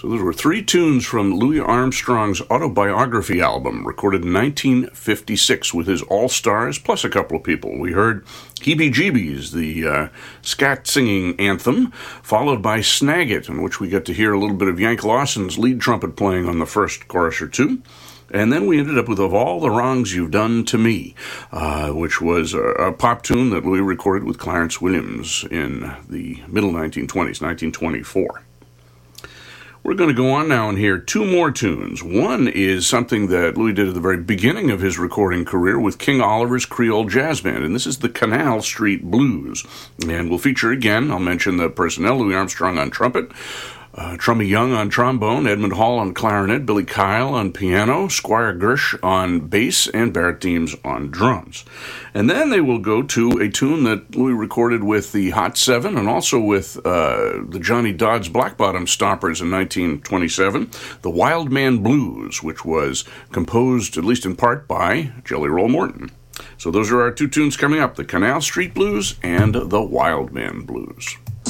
So those were three tunes from Louis Armstrong's autobiography album, recorded in 1956 with his all-stars, plus a couple of people. We heard Heebie-Jeebies, the scat singing anthem, followed by Snag It, in which we get to hear a little bit of Yank Lawson's lead trumpet playing on the first chorus or two. And then we ended up with Of All the Wrongs You've Done to Me, which was a pop tune that Louis recorded with Clarence Williams in the middle 1920s, 1924. We're going to go on now and hear two more tunes. One is something that Louis did at the very beginning of his recording career with King Oliver's Creole Jazz Band, and this is the Canal Street Blues. And we'll feature again, I'll mention the personnel, Louis Armstrong on trumpet, Trummy Young on trombone, Edmund Hall on clarinet, Billy Kyle on piano, Squire Gersh on bass, and Barrett Deems on drums. And then they will go to a tune that Louis recorded with the Hot Seven and also with the Johnny Dodds Black Bottom Stompers in 1927, the Wild Man Blues, which was composed, at least in part, by Jelly Roll Morton. So those are our two tunes coming up, the Canal Street Blues and the Wild Man Blues.